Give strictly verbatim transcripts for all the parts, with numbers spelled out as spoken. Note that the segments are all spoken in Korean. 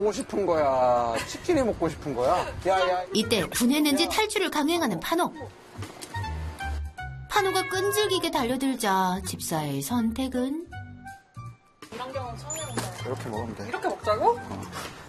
먹고 싶은 거야. 치킨이 먹고 싶은 거야. 야야. 이때 분했는지 탈출을 강행하는 파노. 파노가 끈질기게 달려들자 집사의 선택은 이런 경우는 처음 해본다. 이렇게 먹으면 돼. 이렇게 먹자고? 어.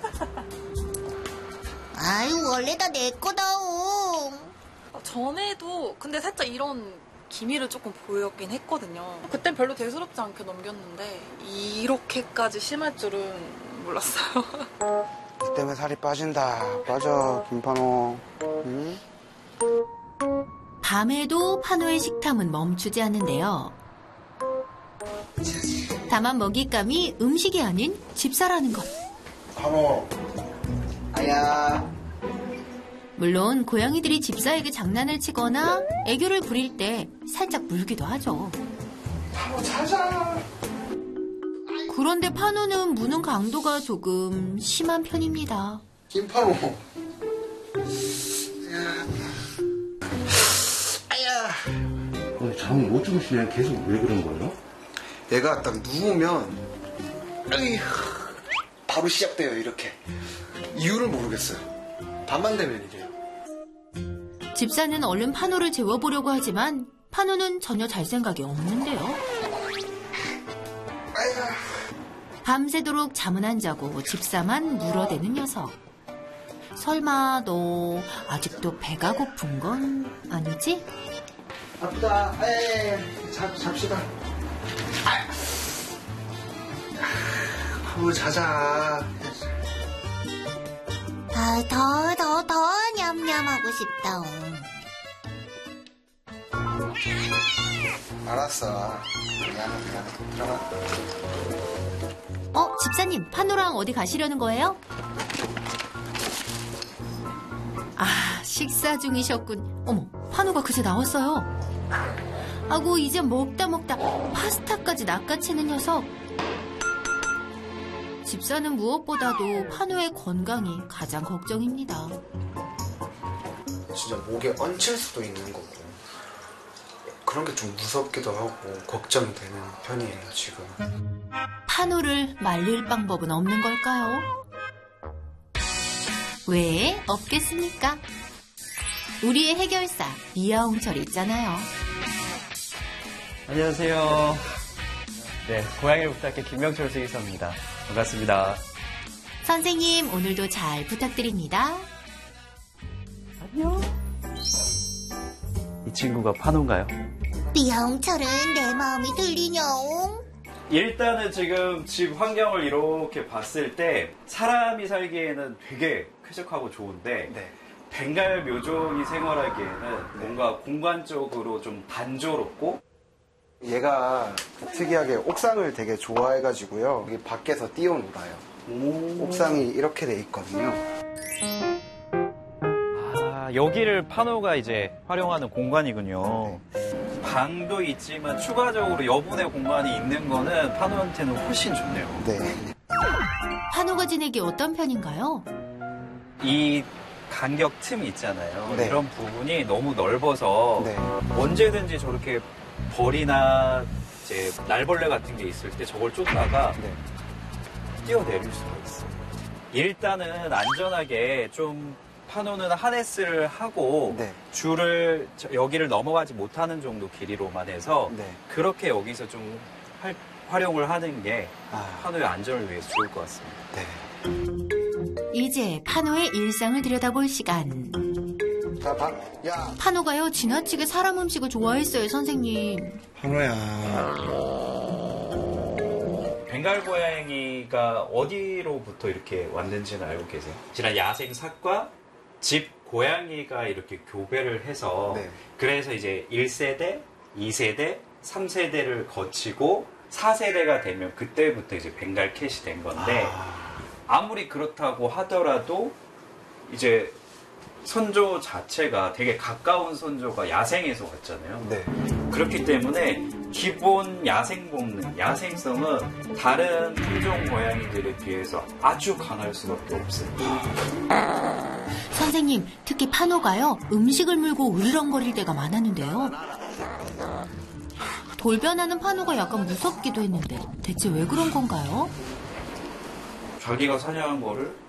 아유 원래 다 내 거다옹. 전에도 근데 살짝 이런 기미를 조금 보였긴 했거든요. 그땐 별로 대수롭지 않게 넘겼는데 이렇게까지 심할 줄은 몰랐어요. 그 때문에 살이 빠진다. 빠져 김판호. 응? 밤에도 파노의 식탐은 멈추지 않는데요. 다만 먹잇감이 음식이 아닌 집사라는 것. 판호. 아야. 물론 고양이들이 집사에게 장난을 치거나 애교를 부릴 때 살짝 물기도 하죠. 판호 자자. 그런데 파노는 무는 강도가 조금 심한 편입니다. 김판호. 아야. 오늘 잠을 못 주무시냐? 계속 왜 그런 거예요? 얘가 딱 누우면 에휴, 바로 시작돼요. 이렇게. 이유를 모르겠어요. 밤만 되면 이래요. 집사는 얼른 파노를 재워보려고 하지만 파노는 전혀 잘 생각이 없는데요. 아야. 밤새도록 잠은 안 자고 집사만 물어대는 녀석. 설마 너 아직도 배가 고픈 건 아니지? 아프다. 에이, 잡, 잡시다. 아우, 자자. 아, 더, 더, 더 냠냠하고 싶다옹. 알았어. 미안해, 미안해. 들어가. 어, 집사님, 파노랑 어디 가시려는 거예요? 아, 식사 중이셨군. 어머, 파노가 그새 나왔어요. 아고, 이제 먹다 먹다 파스타까지 낚아채는 녀석. 집사는 무엇보다도 파노의 건강이 가장 걱정입니다. 진짜 목에 얹힐 수도 있는 거고. 그런 게 좀 무섭기도 하고 걱정이 되는 편이에요, 지금. 파노를 말릴 방법은 없는 걸까요? 왜 없겠습니까? 우리의 해결사 이하홍철이 있잖아요. 안녕하세요. 네, 고양이를 부탁해 김명철 수의사입니다. 반갑습니다. 선생님, 오늘도 잘 부탁드립니다. 안녕. 이 친구가 파노인가요? 이하홍철은 내 마음이 들리냐옹? 일단은 지금 집 환경을 이렇게 봤을 때 사람이 살기에는 되게 쾌적하고 좋은데 네. 벵갈 묘종이 생활하기에는 뭔가 공간적으로 좀 단조롭고 얘가 특이하게 옥상을 되게 좋아해가지고요. 여기 밖에서 뛰어놀아요. 오. 옥상이 이렇게 돼 있거든요. 아, 여기를 파노가 이제 활용하는 공간이군요. 방도 있지만 추가적으로 여분의 공간이 있는 거는 파노한테는 훨씬 좋네요. 네. 파노가 지내기 어떤 편인가요? 이 간격 틈이 있잖아요. 네. 이런 부분이 너무 넓어서 네. 언제든지 저렇게 벌이나 이제 날벌레 같은 게 있을 때 저걸 쫓다가 네. 뛰어내릴 수가 있어요. 일단은 안전하게 좀 파노는 하네스를 하고 네. 줄을 여기를 넘어가지 못하는 정도 길이로만 해서 네. 그렇게 여기서 좀 할, 활용을 하는 게 아. 파노의 안전을 위해서 좋을 것 같습니다. 네. 이제 파노의 일상을 들여다볼 시간. 자, 봐. 야. 파노가요, 지나치게 사람 음식을 좋아했어요, 선생님. 판호야. 벵갈 고양이가 어디로부터 이렇게 왔는지는 알고 계세요? 지난 야생 삭과 집 고양이가 이렇게 교배를 해서 네. 그래서 이제 일 세대, 이 세대, 삼 세대를 거치고 사 세대가 되면 그때부터 이제 벵갈 캣이 된 건데 아. 아무리 그렇다고 하더라도 이제 선조 자체가 되게 가까운 선조가 야생에서 왔잖아요. 네. 그렇기 때문에 기본 야생 본능, 야생성은 다른 품종 고양이들에 비해서 아주 강할 수밖에 없습니다. 선생님, 특히 파노가요, 음식을 물고 으르렁거릴 때가 많았는데요. 돌변하는 파노가 약간 무섭기도 했는데 대체 왜 그런 건가요? 자기가 사냥한 거를